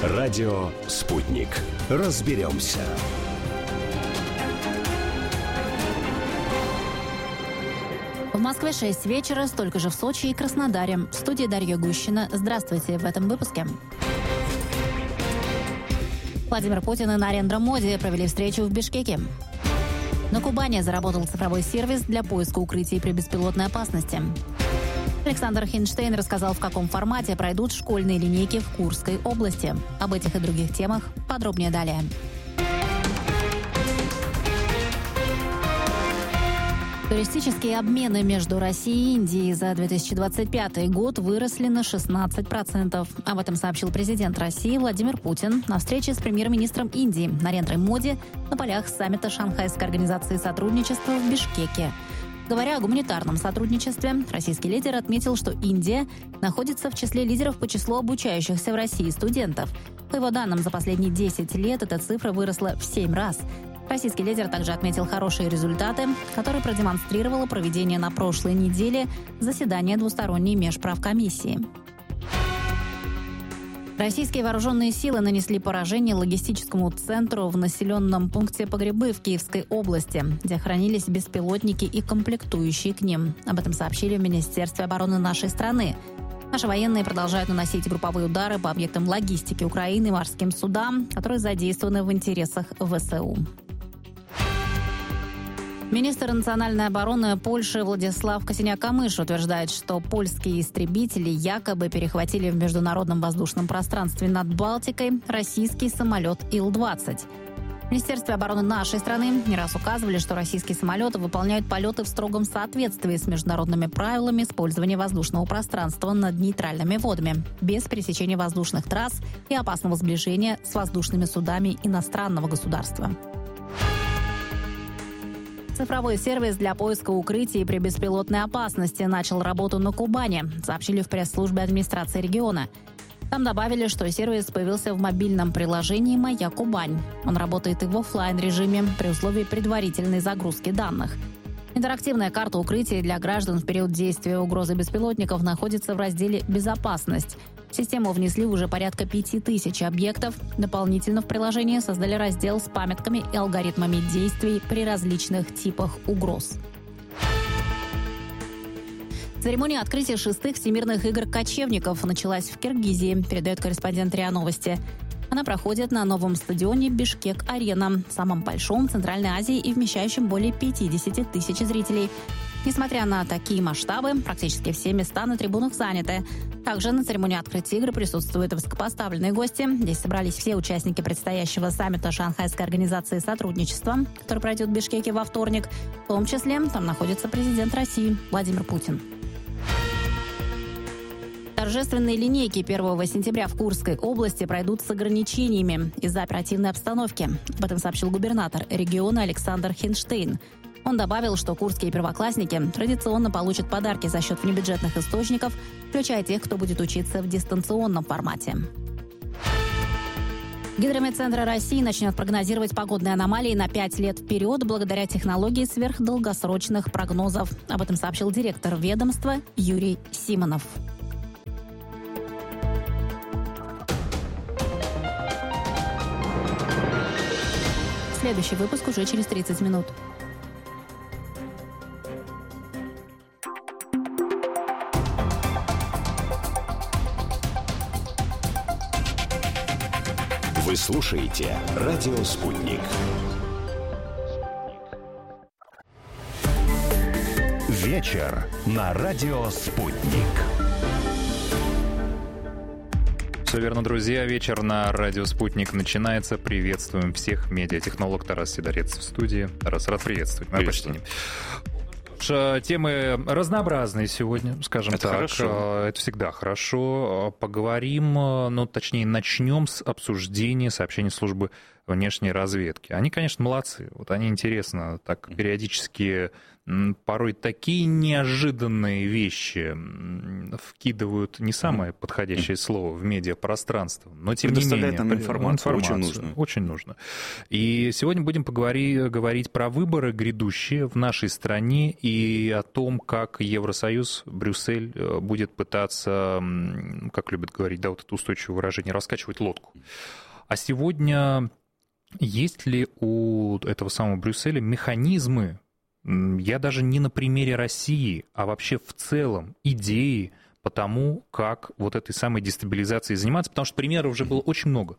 Радио «Спутник». Разберемся. В Москве 6 вечера, столько же в Сочи и Краснодаре. В студии Дарья Гущина. Здравствуйте в этом выпуске. Владимир Путин и Нарендра Моди провели встречу в Бишкеке. На Кубани заработал цифровой сервис для поиска укрытий при беспилотной опасности. Александр Хинштейн рассказал, в каком формате пройдут школьные линейки в Курской области. Об этих и других темах подробнее далее. Туристические обмены между Россией и Индией за 2025 год выросли на 16%. Об этом сообщил президент России Владимир Путин на встрече с премьер-министром Индии Нарендрой Моди на полях саммита Шанхайской организации сотрудничества в Бишкеке. Говоря о гуманитарном сотрудничестве, российский лидер отметил, что Индия находится в числе лидеров по числу обучающихся в России студентов. По его данным, за последние 10 лет эта цифра выросла в 7 раз. Российский лидер также отметил хорошие результаты, которые продемонстрировало проведение на прошлой неделе заседания двусторонней межправкомиссии. Российские вооруженные силы нанесли поражение логистическому центру в населенном пункте Погребы в Киевской области, где хранились беспилотники и комплектующие к ним. Об этом сообщили в Министерстве обороны нашей страны. Наши военные продолжают наносить групповые удары по объектам логистики Украины и морским судам, которые задействованы в интересах ВСУ. Министр национальной обороны Польши Владислав Косиняк-Камыш утверждает, что польские истребители якобы перехватили в международном воздушном пространстве над Балтикой российский самолет Ил-20. В Министерстве обороны нашей страны не раз указывали, что российские самолеты выполняют полеты в строгом соответствии с международными правилами использования воздушного пространства над нейтральными водами, без пересечения воздушных трасс и опасного сближения с воздушными судами иностранного государства. Цифровой сервис для поиска укрытий при беспилотной опасности начал работу на Кубани, сообщили в пресс-службе администрации региона. Там добавили, что сервис появился в мобильном приложении «Моя Кубань». Он работает и в офлайн-режиме при условии предварительной загрузки данных. Интерактивная карта укрытий для граждан в период действия угрозы беспилотников находится в разделе «Безопасность». В систему внесли уже порядка 5000 объектов. Дополнительно в приложении создали раздел с памятками и алгоритмами действий при различных типах угроз. Церемония открытия 6-х всемирных игр кочевников началась в Киргизии, передает корреспондент РИА Новости. Она проходит на новом стадионе Бишкек-Арена, самом большом в Центральной Азии и вмещающем более 50 тысяч зрителей. Несмотря на такие масштабы, практически все места на трибунах заняты. Также на церемонии открытия игр присутствуют высокопоставленные гости. Здесь собрались все участники предстоящего саммита Шанхайской организации сотрудничества, который пройдет в Бишкеке во вторник. В том числе там находится президент России Владимир Путин. Торжественные линейки 1 сентября в Курской области пройдут с ограничениями из-за оперативной обстановки. Об этом сообщил губернатор региона Александр Хинштейн. Он добавил, что курские первоклассники традиционно получат подарки за счет внебюджетных источников, включая тех, кто будет учиться в дистанционном формате. Гидрометцентр России начнет прогнозировать погодные аномалии на 5 лет вперед благодаря технологии сверхдолгосрочных прогнозов. Об этом сообщил директор ведомства Юрий Симонов. Следующий выпуск уже через 30 минут. Вы слушаете «Радио Спутник». Вечер на «Радио Спутник». Все верно, друзья. Вечер на «Радио Спутник» начинается. Приветствуем всех. Медиатехнолог Тарас Сидорец в студии. Тарас, рад приветствовать. Мое почтение. Темы разнообразные сегодня, скажем так. Хорошо. Это всегда хорошо. Поговорим, точнее, начнем с обсуждения сообщений службы внешней разведки. Они, конечно, молодцы. Вот они интересно так периодически порой такие неожиданные вещи вкидывают, не самое подходящее слово в медиапространство, но тем не менее нам информацию очень нужно. Очень нужно. И сегодня будем говорить про выборы грядущие в нашей стране и и о том, как Евросоюз, Брюссель будет пытаться, как любят говорить, да, вот это устойчивое выражение, раскачивать лодку. А сегодня есть ли у этого самого Брюсселя механизмы, я даже не на примере России, а вообще в целом идеи по тому, как вот этой самой дестабилизацией заниматься, потому что примеров уже было очень много.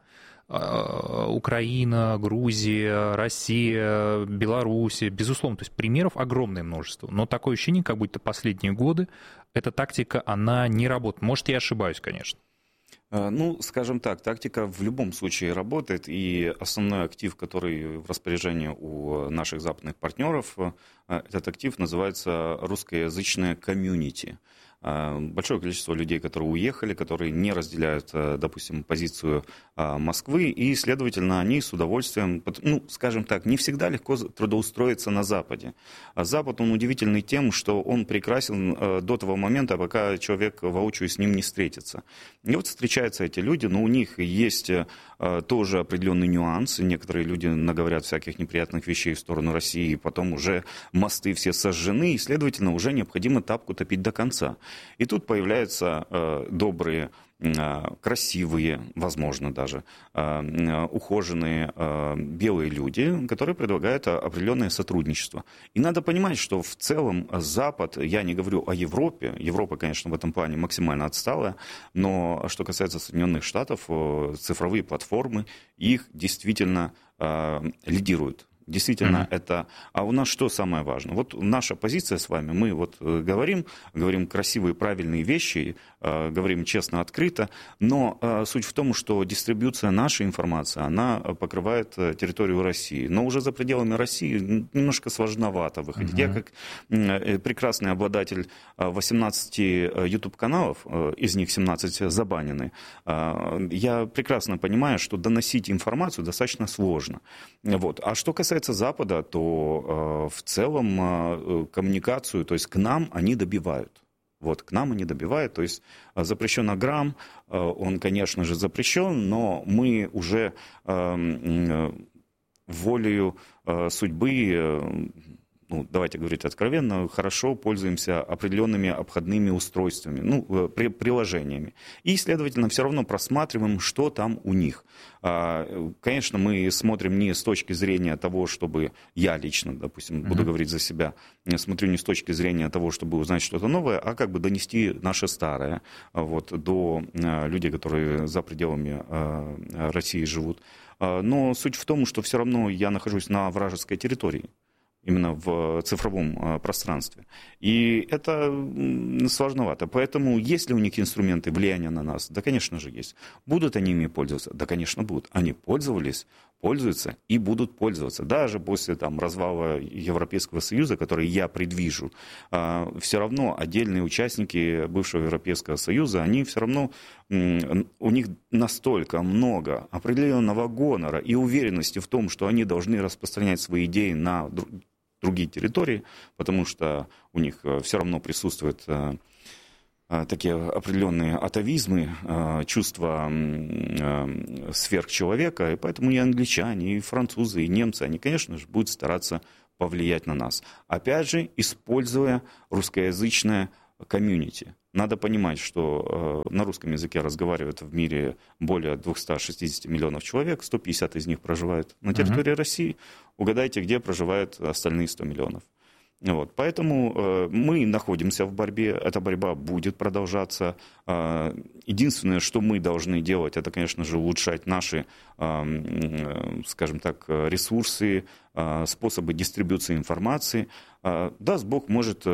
Украина, Грузия, Россия, Белоруссия, безусловно, то есть примеров огромное множество, но такое ощущение, как будто последние годы эта тактика, она не работает. Может, я ошибаюсь, конечно. Ну, скажем так, тактика в любом случае работает, и основной актив, который в распоряжении у наших западных партнеров, этот актив называется русскоязычное комьюнити. Большое количество людей, которые уехали, которые не разделяют, допустим, позицию Москвы, и, следовательно, они с удовольствием, ну, скажем так, не всегда легко трудоустроиться на Западе. А Запад, он удивительный тем, что он прекрасен до того момента, пока человек воочию с ним не встретится. И вот встречаются эти люди, но у них есть тоже определенный нюанс. Некоторые люди наговорят всяких неприятных вещей в сторону России, и потом уже мосты все сожжены, и, следовательно, уже необходимо тапку топить до конца. И тут появляются добрые, красивые, возможно, даже ухоженные белые люди, которые предлагают определенное сотрудничество. И надо понимать, что в целом Запад, я не говорю о Европе, Европа, конечно, в этом плане максимально отсталая, но что касается Соединенных Штатов, цифровые платформы, их действительно лидируют. Действительно, это... А у нас что самое важное? Вот наша позиция с вами, мы вот говорим красивые, правильные вещи, говорим честно, открыто, но суть в том, что дистрибьюция нашей информации, она покрывает территорию России. Но уже за пределами России немножко сложновато выходить. Я как прекрасный обладатель 18 YouTube-каналов, из них 17 забанены, я прекрасно понимаю, что доносить информацию достаточно сложно. Вот. А что касается Запада, то в целом коммуникацию, то есть к нам они добивают. Вот, к нам они добивают, то есть запрещенограмм, он, конечно же, запрещен, но мы уже волею судьбы, ну, давайте говорить откровенно, хорошо пользуемся определенными обходными устройствами, ну, приложениями. И, следовательно, все равно просматриваем, что там у них. Конечно, мы смотрим не с точки зрения того, чтобы я лично, допустим, буду говорить за себя, смотрю не с точки зрения того, чтобы узнать что-то новое, а как бы донести наше старое вот, до людей, которые за пределами России живут. Но суть в том, что все равно я нахожусь на вражеской территории. Именно в цифровом пространстве. И это сложновато. Поэтому есть ли у них инструменты влияния на нас? Да, конечно же, есть. Будут они ими пользоваться? Да, конечно, будут. Они пользовались, пользуются и будут пользоваться. Даже после развала Европейского Союза, который я предвижу, все равно отдельные участники бывшего Европейского Союза, они все равно, у них настолько много определенного гонора и уверенности в том, что они должны распространять свои идеи на другие территории, потому что у них все равно присутствуют такие определенные атовизмы, чувства сверхчеловека, и поэтому и англичане, и французы, и немцы, они, конечно же, будут стараться повлиять на нас. Опять же, используя русскоязычное комьюнити. Надо понимать, что на русском языке разговаривают в мире более 260 миллионов человек, 150 из них проживают на территории России. Угадайте, где проживают остальные 100 миллионов. Вот. Поэтому мы находимся в борьбе, эта борьба будет продолжаться. Единственное, что мы должны делать, это, конечно же, улучшать наши, скажем так, ресурсы, способы дистрибуции информации. Даст Бог, может,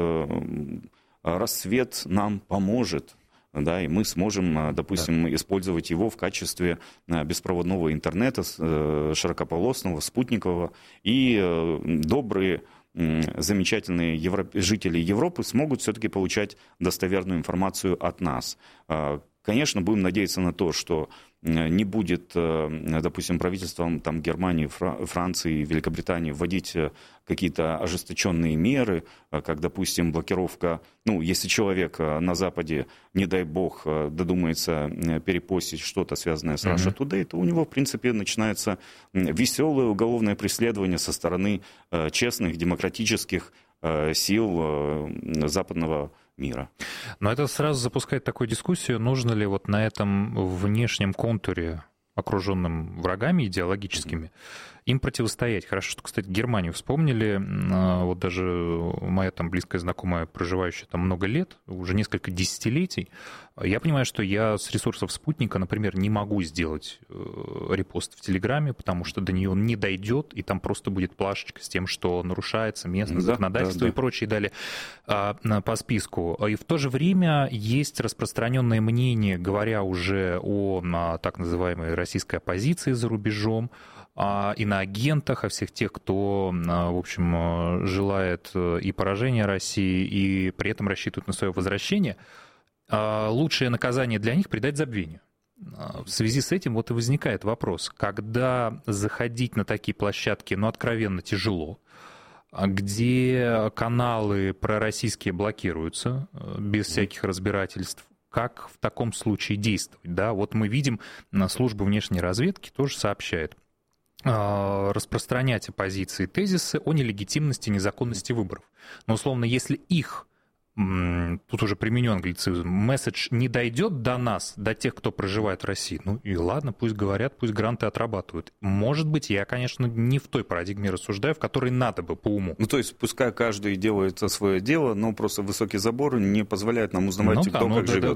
рассвет нам поможет, да, и мы сможем, допустим, использовать его в качестве беспроводного интернета, широкополосного, спутникового, и добрые, замечательные жители Европы смогут все-таки получать достоверную информацию от нас. Конечно, будем надеяться на то, что не будет, допустим, правительством Германии, Франции, Великобритании вводить какие-то ожесточенные меры, как, допустим, блокировка. Ну, если человек на Западе, не дай бог, додумается перепостить что-то, связанное с Russia Today, то у него, в принципе, начинается веселое уголовное преследование со стороны честных, демократических сил западного мира. Но это сразу запускает такую дискуссию, нужно ли вот на этом внешнем контуре, окруженным врагами идеологическими, им противостоять. Хорошо, что, кстати, Германию вспомнили. Вот даже моя там близкая знакомая, проживающая там много лет, уже несколько десятилетий, я понимаю, что я с ресурсов «Спутника», например, не могу сделать репост в Телеграме, потому что до нее он не дойдет, и там просто будет плашечка с тем, что нарушается местное законодательство и прочее, далее по списку. И в то же время есть распространенное мнение, говоря уже о так называемой российской оппозиции за рубежом, иноагентах, о всех тех, кто, в общем, желает и поражения России, и при этом рассчитывает на свое возвращение, лучшее наказание для них — предать забвению. В связи с этим вот и возникает вопрос, когда заходить на такие площадки, откровенно тяжело, где каналы пророссийские блокируются без всяких разбирательств, как в таком случае действовать? Да? Вот мы видим, служба внешней разведки тоже сообщает, распространять оппозиции тезисы о нелегитимности и незаконности выборов. Но, условно, если их, тут уже применен англицизм, месседж не дойдет до нас, до тех, кто проживает в России, и ладно, пусть говорят, пусть гранты отрабатывают. Может быть, я, конечно, не в той парадигме рассуждаю, в которой надо бы по уму. То есть пускай каждый делает свое дело, но просто высокий забор не позволяет нам узнавать, кто как живет.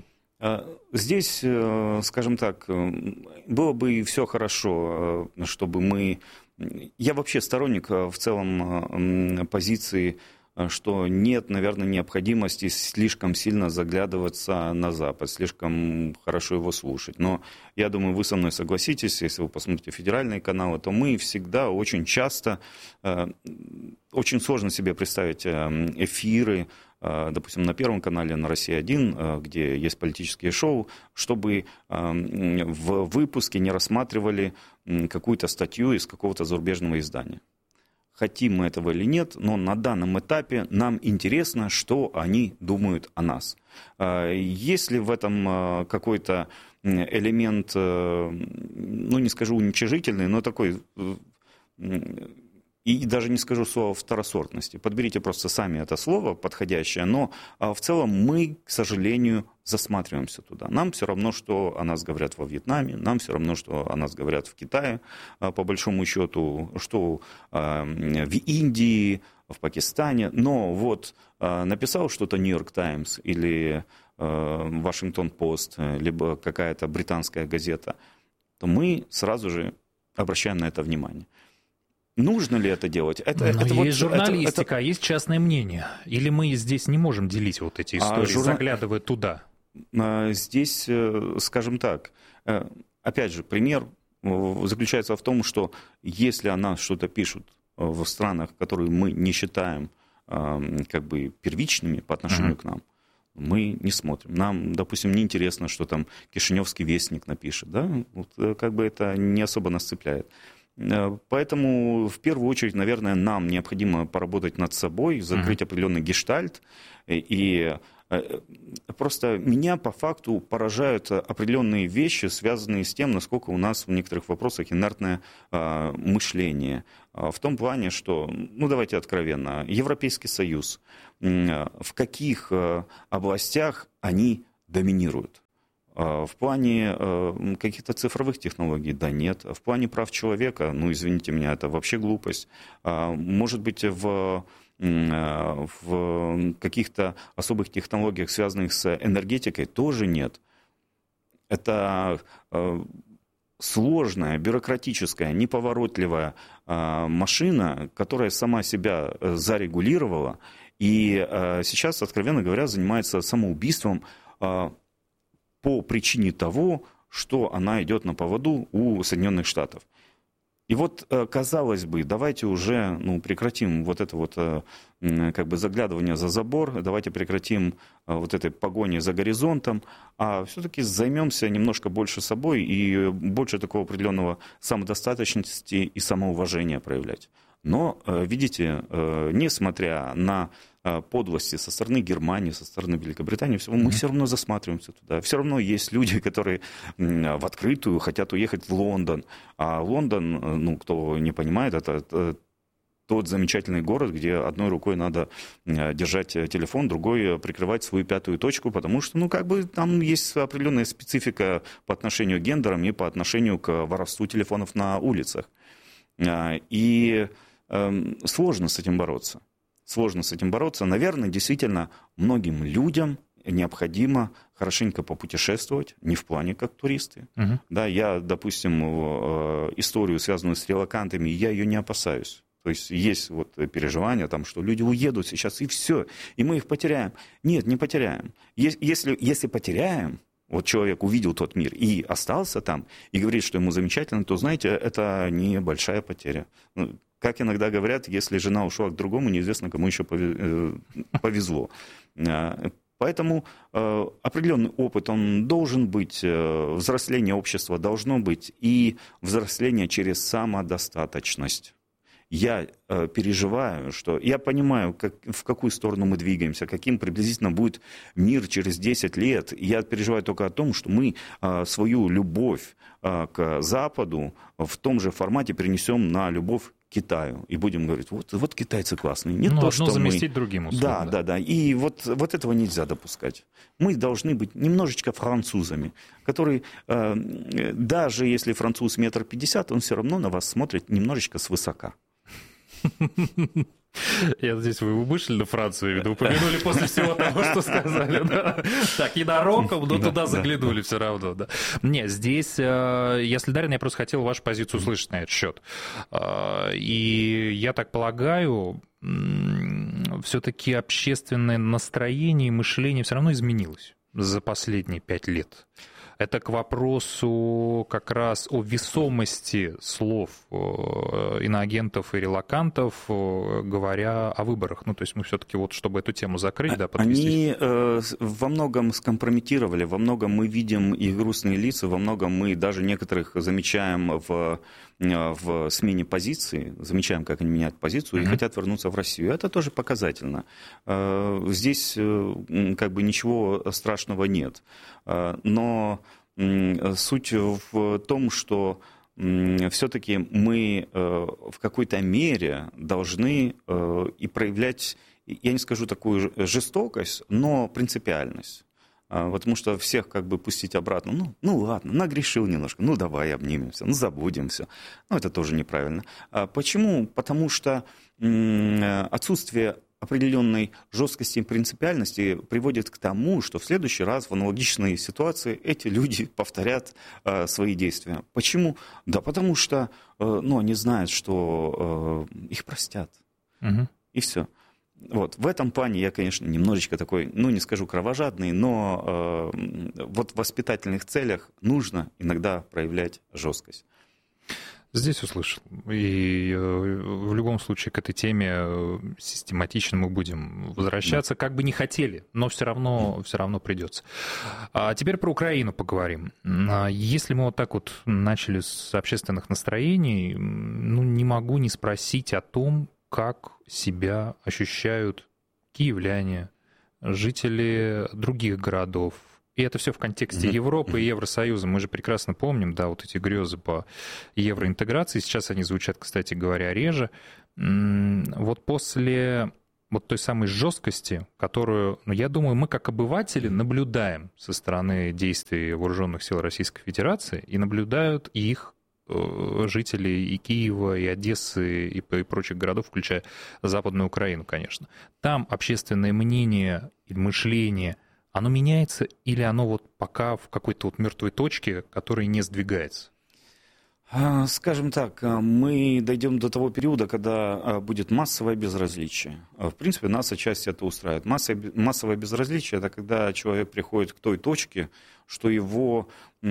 Здесь, скажем так, было бы и все хорошо, чтобы мы... Я вообще сторонник в целом позиции, что нет, наверное, необходимости слишком сильно заглядываться на Запад, слишком хорошо его слушать. Но я думаю, вы со мной согласитесь, если вы посмотрите федеральные каналы, то мы всегда очень часто, очень сложно себе представить эфиры, допустим, на Первом канале, на «Россия-1», где есть политические шоу, чтобы в выпуске не рассматривали какую-то статью из какого-то зарубежного издания. Хотим мы этого или нет, но на данном этапе нам интересно, что они думают о нас. Есть ли в этом какой-то элемент, не скажу уничижительный, но такой... И даже не скажу слово второсортности. Подберите просто сами это слово подходящее. Но в целом мы, к сожалению, засматриваемся туда. Нам все равно, что о нас говорят во Вьетнаме, нам все равно, что о нас говорят в Китае, по большому счету, что в Индии, в Пакистане. Но вот написал что-то «Нью-Йорк Таймс» или «Вашингтон-Пост», либо какая-то британская газета, то мы сразу же обращаем на это внимание. Нужно ли это делать? Есть журналистика, есть частное мнение. Или мы здесь не можем делить вот эти истории, заглядывая туда? Здесь, скажем так, опять же, пример заключается в том, что если о нас что-то пишут в странах, которые мы не считаем первичными по отношению к нам, мы не смотрим. Нам, допустим, неинтересно, что там Кишиневский вестник напишет. Да? Это не особо нас цепляет. Поэтому, в первую очередь, наверное, нам необходимо поработать над собой, закрыть определенный гештальт. И просто меня по факту поражают определенные вещи, связанные с тем, насколько у нас в некоторых вопросах инертное мышление. В том плане, что, давайте откровенно, Европейский Союз, в каких областях они доминируют? В плане каких-то цифровых технологий, да нет. В плане прав человека, извините меня, это вообще глупость. Может быть, в каких-то особых технологиях, связанных с энергетикой, тоже нет. Это сложная, бюрократическая, неповоротливая машина, которая сама себя зарегулировала и сейчас, откровенно говоря, занимается самоубийством по причине того, что она идет на поводу у Соединенных Штатов. И вот, казалось бы, давайте уже прекратим вот это заглядывание за забор, давайте прекратим вот этой погони за горизонтом, а все-таки займемся немножко больше собой и больше такого определенного самодостаточности и самоуважения проявлять. Но, видите, несмотря на подлости со стороны Германии, со стороны Великобритании, мы все равно засматриваемся туда. Все равно есть люди, которые в открытую хотят уехать в Лондон. А Лондон, кто не понимает, это тот замечательный город, где одной рукой надо держать телефон, другой прикрывать свою пятую точку, потому что, там есть определенная специфика по отношению к гендерам и по отношению к воровству телефонов на улицах. И сложно с этим бороться. Наверное, действительно, многим людям необходимо хорошенько попутешествовать, не в плане как туристы. Uh-huh. Да, я, допустим, историю, связанную с релокантами, я ее не опасаюсь. То есть переживания, что люди уедут сейчас, и все, и мы их потеряем. Нет, не потеряем. Если потеряем, человек увидел тот мир и остался там, и говорит, что ему замечательно, то, знаете, это небольшая потеря. Как иногда говорят, если жена ушла к другому, неизвестно, кому еще повезло. Поэтому определенный опыт, он должен быть, взросление общества должно быть, и взросление через самодостаточность. Я переживаю, что я понимаю, в какую сторону мы двигаемся, каким приблизительно будет мир через 10 лет. Я переживаю только о том, что мы свою любовь к Западу в том же формате перенесем на любовь к Китаю. И будем говорить, вот китайцы классные. Не то, что заместить другим условно. Да. И вот этого нельзя допускать. Мы должны быть немножечко французами, которые, даже если француз 1,50 м, он все равно на вас смотрит немножечко свысока. Я надеюсь, вы вышли на Францию, вы упомянули после всего того, что сказали. Да? Так, ненароком, но туда заглянули все равно. Да. Не, здесь я солидарен, я просто хотел вашу позицию услышать на этот счет. И я так полагаю, все-таки общественное настроение и мышление все равно изменилось за последние 5 лет. Это к вопросу как раз о весомости слов иноагентов и релокантов, говоря о выборах. То есть мы все-таки, чтобы эту тему закрыть, подвести. Они во многом скомпрометировали, во многом мы видим их грустные лица, во многом мы даже некоторых замечаем в смене позиции, замечаем, как они меняют позицию, и хотят вернуться в Россию. Это тоже показательно. Здесь ничего страшного нет. Но суть в том, что все-таки мы в какой-то мере должны и проявлять, я не скажу такую жестокость, но принципиальность. Потому что всех пустить обратно, ладно, нагрешил немножко, давай обнимемся, забудем все. Это тоже неправильно. Почему? Потому что отсутствие определенной жесткости и принципиальности приводит к тому, что в следующий раз в аналогичной ситуации эти люди повторят свои действия. Почему? Да потому что они знают, что их простят. Угу. И все. В этом плане я, конечно, немножечко такой, не скажу кровожадный, но в воспитательных целях нужно иногда проявлять жесткость. Здесь услышал. И в любом случае к этой теме систематично мы будем возвращаться, как бы не хотели, но все равно придется. А теперь про Украину поговорим. Если мы начали с общественных настроений, не могу не спросить о том, как себя ощущают киевляне, жители других городов. И это все в контексте Европы и Евросоюза. Мы же прекрасно помним, эти грезы по евроинтеграции. Сейчас они звучат, кстати говоря, реже. После той самой жесткости, которую, я думаю, мы как обыватели наблюдаем со стороны действий вооруженных сил Российской Федерации, и наблюдают их жители и Киева, и Одессы, и прочих городов, включая Западную Украину, конечно. Там общественное мнение и мышление, оно меняется или оно пока в какой-то мертвой точке, которая не сдвигается? Скажем так, мы дойдем до того периода, когда будет массовое безразличие. В принципе, нас отчасти это устраивает. Массовое безразличие – это когда человек приходит к той точке, что его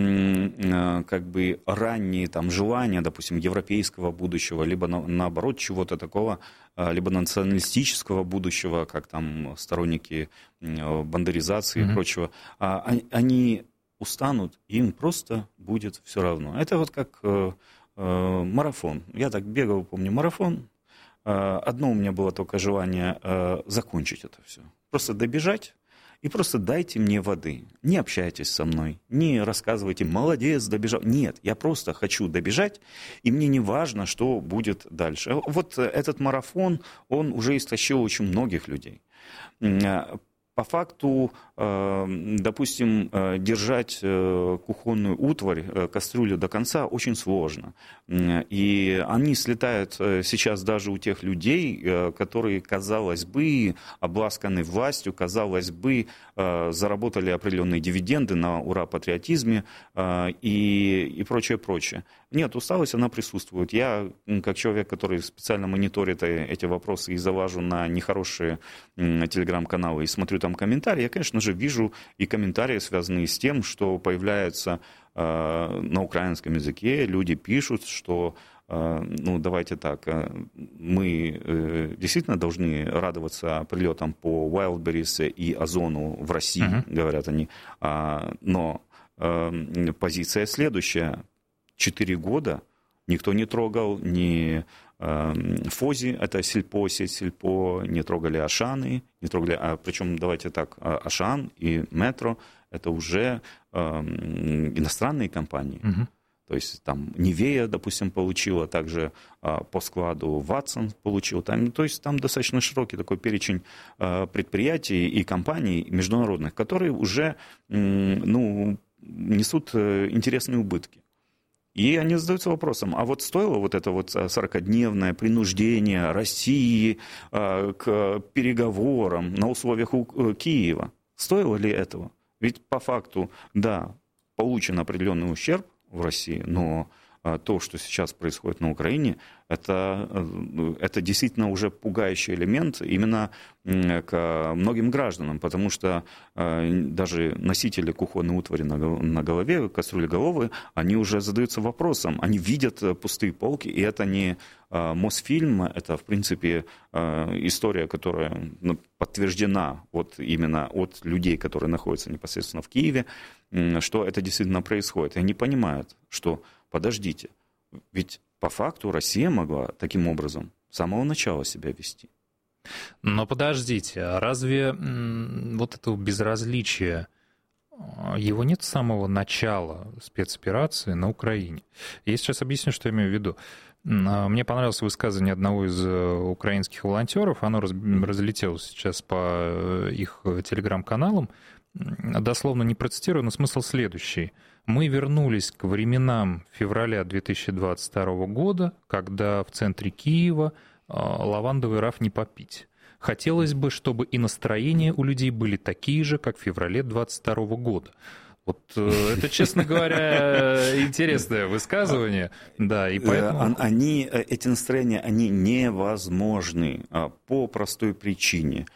ранние желания, допустим, европейского будущего, либо наоборот чего-то такого, либо националистического будущего, как сторонники бандеризации и прочего, они устанут, и им просто будет все равно. Это как марафон. Я так бегал, помню, марафон. Одно у меня было только желание закончить это все. Просто добежать и просто дайте мне воды. Не общайтесь со мной, не рассказывайте, молодец, добежал. Нет, я просто хочу добежать, и мне не важно, что будет дальше. Вот этот марафон, он уже истощил очень многих людей. По факту, допустим, держать кухонную утварь, кастрюлю до конца очень сложно. И они слетают сейчас даже у тех людей, которые, казалось бы, обласканы властью, казалось бы, заработали определенные дивиденды на ура-патриотизме и прочее, прочее. Нет, усталость, она присутствует. Я, как человек, который специально мониторит эти вопросы и залажу на нехорошие телеграм-каналы и смотрю там комментарии, я, конечно же, вижу и комментарии, связанные с тем, что появляются на украинском языке. Люди пишут, что, ну, давайте так, мы действительно должны радоваться прилетам по Wildberries и Озону в России, говорят они. Но позиция следующая. 4 года никто не трогал ни ФОЗи, это сельпо, сеть сельпо, не трогали Ашаны, не трогали, причем, давайте так, Ашан и Метро, это уже иностранные компании. То есть там Нивея, допустим, получила, также по складу Ватсон получил. Там, то есть там достаточно широкий такой перечень предприятий и компаний международных, которые уже несут интересные убытки. И они задаются вопросом, а вот стоило вот это вот 40-дневное принуждение России к переговорам на условиях Киева? Стоило ли этого? Ведь по факту, да, получен определенный ущерб в России, но то, что сейчас происходит на Украине, это действительно уже пугающий элемент именно к многим гражданам, потому что даже носители кухонной утвари на голове, кастрюлеголовые, они уже задаются вопросом, они видят пустые полки, и это не Мосфильм, это, в принципе, история, которая подтверждена вот именно от людей, которые находятся непосредственно в Киеве, что это действительно происходит. И они понимают, что подождите, ведь по факту Россия могла таким образом с самого начала себя вести. Но подождите, а разве вот это безразличие, его нет с самого начала спецоперации на Украине? Я сейчас объясню, что я имею в виду. Мне понравилось высказывание одного из украинских волонтеров, оно разлетелось сейчас по их телеграм-каналам. Дословно не процитирую, но смысл следующий. Мы вернулись к временам февраля 2022 года, когда в центре Киева лавандовый раф не попить. Хотелось бы, чтобы и настроения у людей были такие же, как в феврале 2022 года. Вот это, честно говоря, интересное высказывание. Да, и поэтому... Эти настроения, они невозможны по простой причине.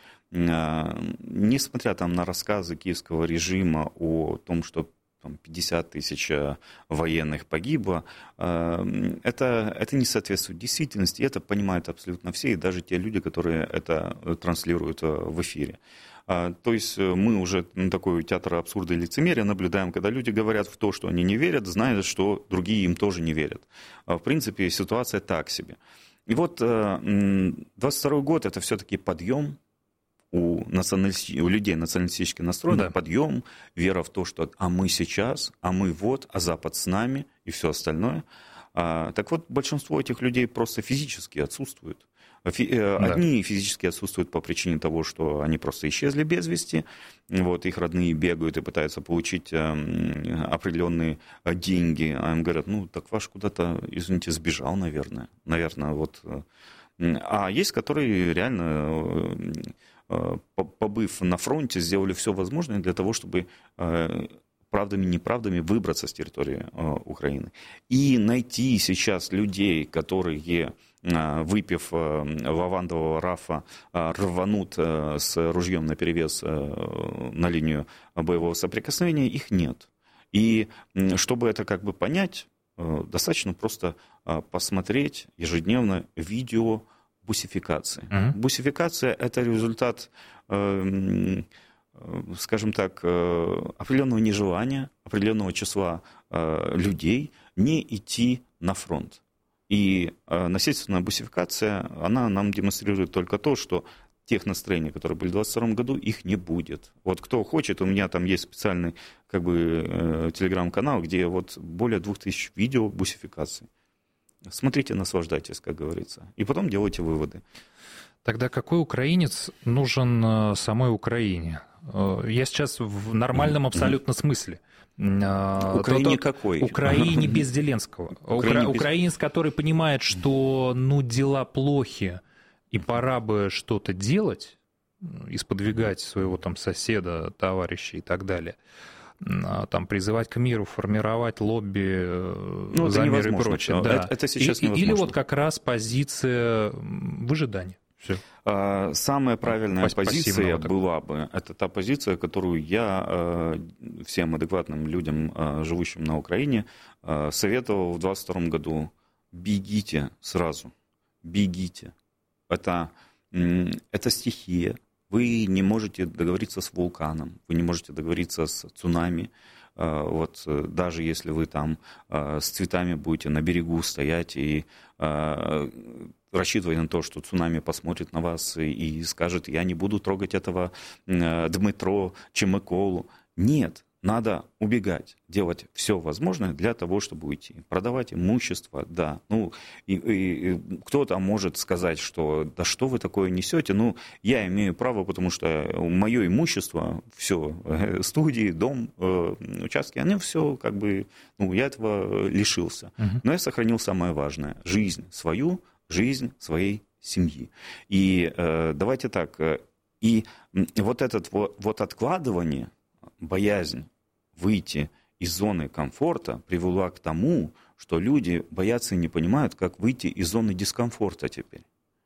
Несмотря там на рассказы киевского режима о том, что 50 тысяч военных погибло, это не соответствует действительности, это понимают абсолютно все, и даже те люди, которые это транслируют в эфире. То есть мы уже такой театр абсурда и лицемерия наблюдаем, когда люди говорят в то, что они не верят, зная, что другие им тоже не верят. В принципе, ситуация так себе. И вот 22 год – это все-таки подъем у людей националистически настроенных, да. Подъем, вера в то, что мы сейчас, мы вот, а Запад с нами и все остальное. Так вот, большинство этих людей просто физически отсутствуют. Одни физически отсутствуют по причине того, что они просто исчезли без вести, вот, их родные бегают и пытаются получить определенные деньги, а им говорят, так ваш куда-то, извините, сбежал, наверное, вот. А есть, которые реально, побыв на фронте, сделали все возможное для того, чтобы правдами, неправдами выбраться с территории Украины. И найти сейчас людей, которые, выпив лавандового рафа, рванут с ружьем наперевес на линию боевого соприкосновения, их нет. И чтобы это понять, достаточно просто посмотреть ежедневно видео бусификации. Бусификация – это результат, скажем так, определенного нежелания, определенного числа людей не идти на фронт. И насильственная бусификация, она нам демонстрирует только то, что тех настроений, которые были в 2022 году, их не будет. Вот кто хочет, у меня там есть специальный телеграм-канал, где вот более 2000 видео бусификации. Смотрите, наслаждайтесь, как говорится. И потом делайте выводы. Тогда какой украинец нужен самой Украине? Я сейчас в нормальном абсолютно смысле. Украине какой? Украине без Зеленского. Украинец, который понимает, что дела плохи, и пора бы что-то делать, исподвигать своего там соседа, товарища и так далее, там призывать к миру, формировать лобби за мир и прочее. Да. Это сейчас невозможно. Или вот как раз позиция выжидания. Все. Самая правильная позиция была бы, это та позиция, которую я всем адекватным людям, живущим на Украине, советовал в 2022 году. Бегите сразу, бегите. Это стихия. Вы не можете договориться с вулканом, вы не можете договориться с цунами. Вот даже если вы там с цветами будете на берегу стоять и рассчитывать на то, что цунами посмотрит на вас и скажет: я не буду трогать этого Дмитро чи Миколу. Нет, надо убегать, делать все возможное для того, чтобы уйти. Продавать имущество, да. И кто-то может сказать, что да что вы такое несете? Я имею право, потому что мое имущество, все, студии, дом, участки, они все я этого лишился. Но я сохранил самое важное: жизнь свою, жизнь своей семьи. И давайте так, и вот это откладывание, боязнь выйти из зоны комфорта привела к тому, что люди боятся и не понимают, как выйти из зоны дискомфорта теперь.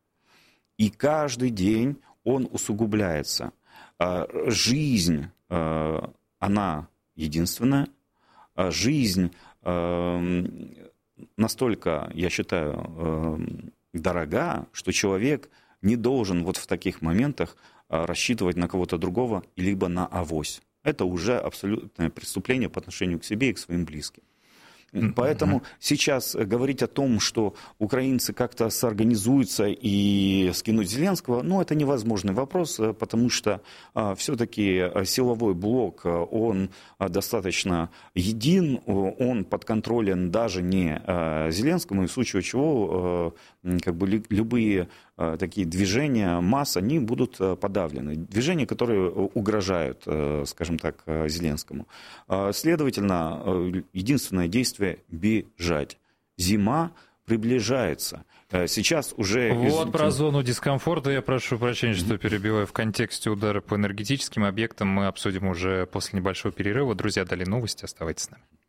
И каждый день он усугубляется. Жизнь, она единственная. Жизнь настолько, я считаю, дорога, что человек не должен вот в таких моментах рассчитывать на кого-то другого, либо на авось. Это уже абсолютное преступление по отношению к себе и к своим близким. Поэтому сейчас говорить о том, что украинцы как-то соорганизуются и скинуть Зеленского, это невозможный вопрос, потому что все-таки силовой блок, он достаточно един, он подконтролен даже не Зеленскому, и в случае чего любые такие движения масс, они будут подавлены. Движения, которые угрожают, скажем так, Зеленскому. Следовательно, единственное действие — бежать. Зима приближается. Сейчас уже... Вот про зону дискомфорта я прошу прощения, что перебиваю. В контексте удара по энергетическим объектам мы обсудим уже после небольшого перерыва. Друзья, далее новости. Оставайтесь с нами.